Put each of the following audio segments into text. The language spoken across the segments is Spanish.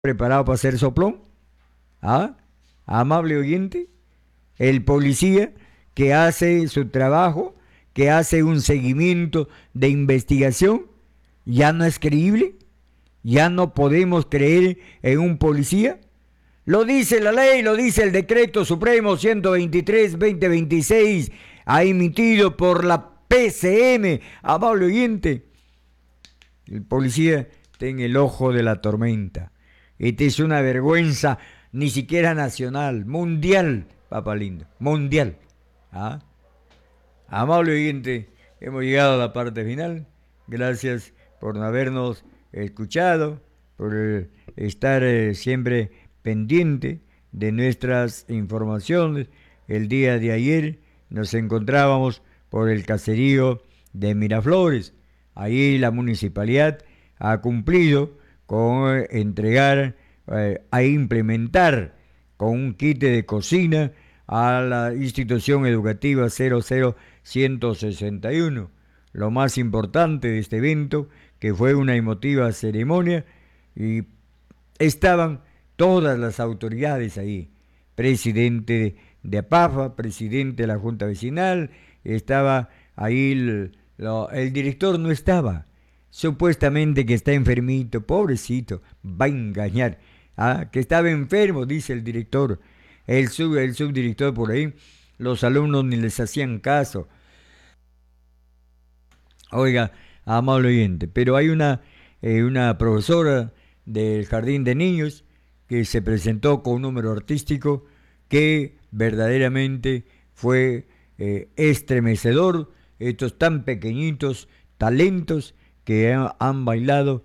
preparado para ser soplón. ¿Ah? Amable oyente, el policía que hace su trabajo, que hace un seguimiento de investigación, ya no es creíble, ya no podemos creer en un policía. Lo dice la ley, lo dice el decreto supremo 123-2026, ha emitido por la PCM, amable oyente. El policía está en el ojo de la tormenta. Esta es una vergüenza, ni siquiera nacional, mundial, papá lindo, mundial. ¿Ah? Amable oyente, hemos llegado a la parte final. Gracias por habernos escuchado, por estar siempre pendiente de nuestras informaciones. El día de ayer nos encontrábamos por el caserío de Miraflores. Ahí la municipalidad ha cumplido con entregar, a implementar con un kit de cocina a la institución educativa 00161. Lo más importante de este evento, que fue una emotiva ceremonia, y estaban todas las autoridades ahí. Presidente de APAFA, presidente de la Junta Vecinal, estaba ahí el director no estaba. Supuestamente que está enfermito, pobrecito, va a engañar. Ah, que estaba enfermo, dice el director. El subdirector por ahí, los alumnos ni les hacían caso. Oiga, amable oyente, pero hay una profesora del jardín de niños que se presentó con un número artístico que verdaderamente fue estremecedor. Estos tan pequeñitos talentos que han bailado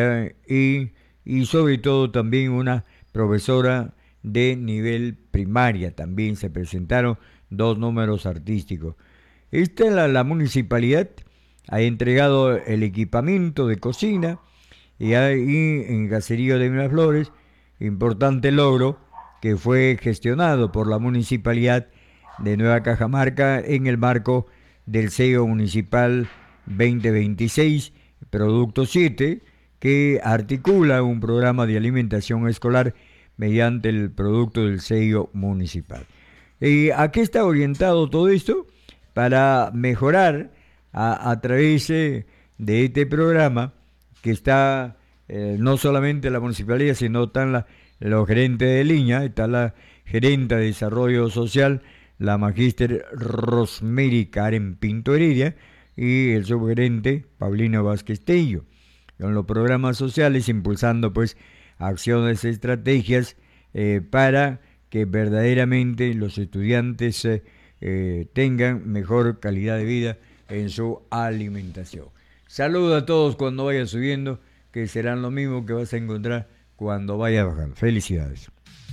y sobre todo también una profesora de nivel primaria. También se presentaron dos números artísticos. Esta es la municipalidad ha entregado el equipamiento de cocina y ahí en Caserío de Miraflores, importante logro que fue gestionado por la municipalidad de Nueva Cajamarca en el marco del sello municipal 2026, Producto 7, que articula un programa de alimentación escolar mediante el producto del sello municipal. ¿Y a qué está orientado todo esto? Para mejorar a través de este programa que está no solamente la municipalidad, sino están los gerentes de línea, está la gerenta de desarrollo social, la magíster Rosemary Karen Pinto Heredia, y el subgerente Paulino Vázquez Tello, con los programas sociales impulsando pues acciones, estrategias para que verdaderamente los estudiantes tengan mejor calidad de vida en su alimentación. Saludo a todos cuando vaya subiendo, que serán lo mismo que vas a encontrar cuando vaya bajando. Felicidades.